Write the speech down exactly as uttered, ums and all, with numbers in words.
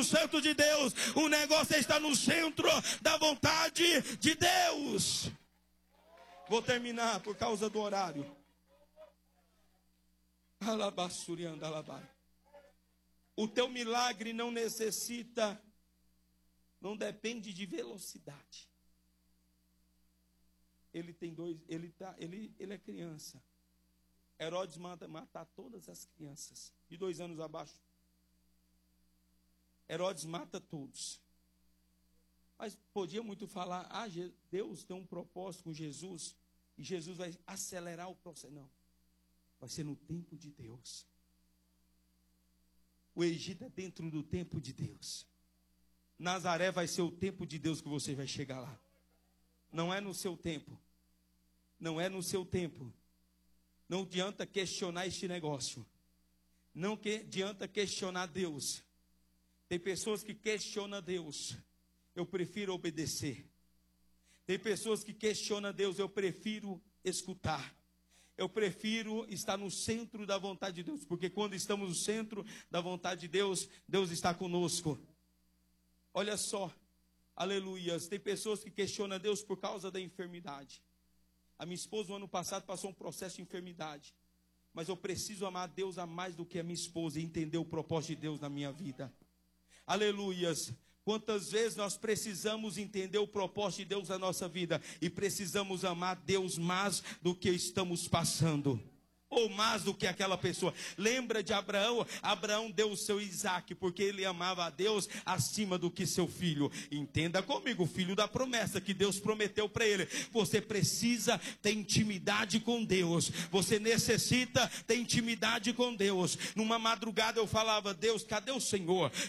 Espírito Santo de Deus. O negócio é estar no centro da vontade de Deus. Vou terminar por causa do horário. O teu milagre não necessita, não depende de velocidade. Ele tem dois, ele, tá, ele, ele é criança. Herodes manda matar todas as crianças de dois anos abaixo. Herodes mata todos. Mas podia muito falar, ah, Deus tem um propósito com Jesus, e Jesus vai acelerar o processo. Não, vai ser no tempo de Deus. O Egito é dentro do tempo de Deus. Nazaré vai ser o tempo de Deus que você vai chegar lá. Não é no seu tempo. Não é no seu tempo. Não adianta questionar este negócio. Não que adianta questionar Deus. Tem pessoas que questionam Deus. Eu prefiro obedecer. Tem pessoas que questionam Deus. Eu prefiro escutar. Eu prefiro estar no centro da vontade de Deus. Porque quando estamos no centro da vontade de Deus, Deus está conosco. Olha só. Aleluias. Tem pessoas que questionam Deus por causa da enfermidade. A minha esposa, no ano passado, passou um processo de enfermidade. Mas eu preciso amar a Deus a mais do que a minha esposa e entender o propósito de Deus na minha vida. Aleluias. Quantas vezes nós precisamos entender o propósito de Deus na nossa vida e precisamos amar Deus mais do que estamos passando. Ou mais do que aquela pessoa. Lembra de Abraão? Abraão deu o seu Isaac, porque ele amava a Deus acima do que seu filho. Entenda comigo, o filho da promessa que Deus prometeu para ele. Você precisa ter intimidade com Deus. Você necessita ter intimidade com Deus. Numa madrugada eu falava, Deus, cadê o Senhor?